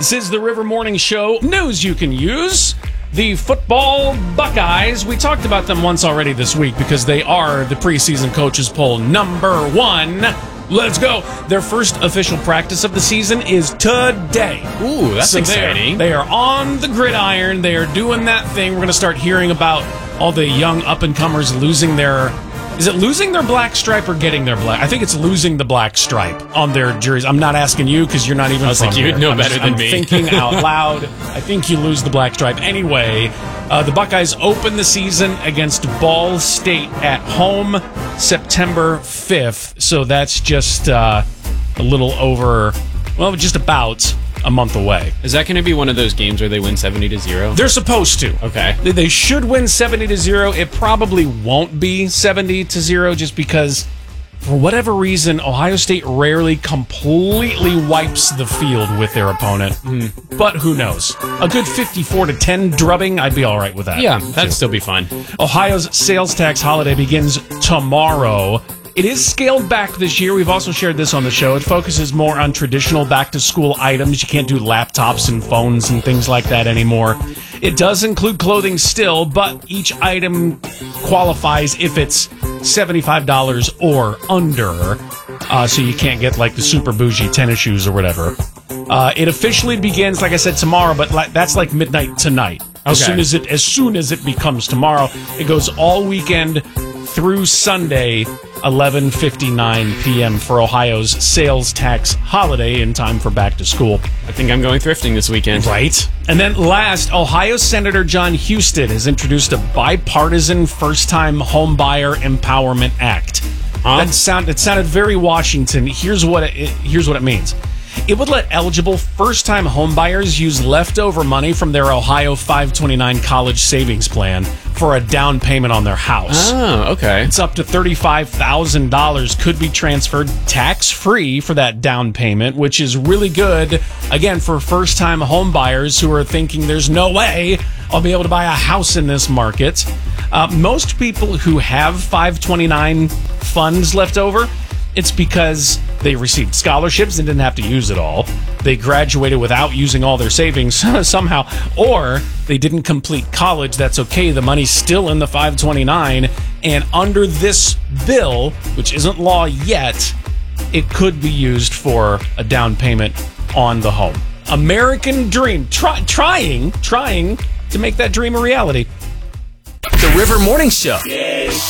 This is the River Morning Show. News you can use. The football Buckeyes. We talked about them once already this week because they are the preseason coaches poll number one. Let's go. Their first official practice of the season is today. Ooh, that's exciting. They are on the gridiron. They are doing that thing. We're going to start hearing about all the young up-and-comers losing their... Is it losing their black stripe or getting their black? I think it's losing the black stripe on their jerseys. I'm not asking you because you're not even from here. You'd know better than me. I'm thinking out loud. I think you lose the black stripe. Anyway, the Buckeyes open the season against Ball State at home September 5th. So that's just a little over, well, just about a month away. Is that going to be one of those games where they win 70-0? They're supposed to. Okay. They should win 70-0. It probably won't be 70-0 just because, for whatever reason, Ohio State rarely completely wipes the field with their opponent. But who knows? A good 54-10 drubbing, I'd be all right with that. Yeah, that'd still be fun. Ohio's sales tax holiday begins tomorrow. It is scaled back this year. We've also shared this on the show. It focuses more on traditional back-to-school items. You can't do laptops and phones and things like that anymore. It does include clothing still, but each item qualifies if it's $75 or under. So you can't get like the super bougie tennis shoes or whatever. It officially begins, like I said, tomorrow, but that's like midnight tonight. As soon as it becomes tomorrow, it goes all weekend through Sunday, 11:59 p.m. for Ohio's sales tax holiday in time for back to school. I think I'm going thrifting this weekend. Right. And then last, Ohio Senator John Husted has introduced a bipartisan first-time homebuyer empowerment act. Huh? It sounded very Washington. Here's what it means. It would let eligible first-time homebuyers use leftover money from their Ohio 529 college savings plan for a down payment on their house. Oh, okay. It's up to $35,000 could be transferred tax-free for that down payment, which is really good, again, for first-time homebuyers who are thinking there's no way I'll be able to buy a house in this market. Most people who have 529 funds left over, it's because they received scholarships and didn't have to use it all. They graduated without using all their savings somehow. Or they didn't complete college. That's okay. The money's still in the 529. And under this bill, which isn't law yet, it could be used for a down payment on the home. American dream. Trying to make that dream a reality. The River Morning Show.